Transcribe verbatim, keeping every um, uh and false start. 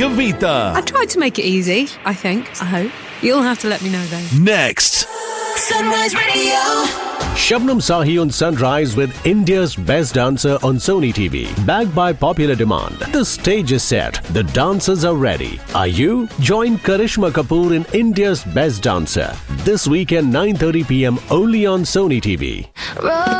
Kavita. I tried to make it easy, I think, I hope. You'll have to let me know though. Next. Sunrise Radio. Shabnam Sahi on Sunrise with India's Best Dancer on Sony T V. Backed by popular demand. The stage is set. The dancers are ready. Are you? Join Karishma Kapoor in India's Best Dancer. This weekend nine thirty p.m. only on Sony T V.